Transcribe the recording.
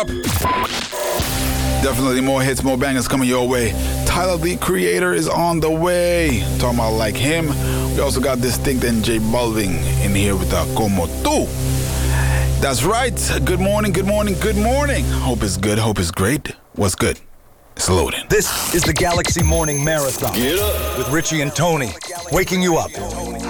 Definitely more hits, more bangers coming your way. Tyler, the Creator, is on the way. Talking about Like Him. We also got Distinct and J Balvin in here with Como Tu. That's right. Good morning, good morning, good morning. Hope it's good, hope it's great. What's good? It's loading. This is the Galaxy Morning Marathon. Get up with Richie and Tony, waking you up.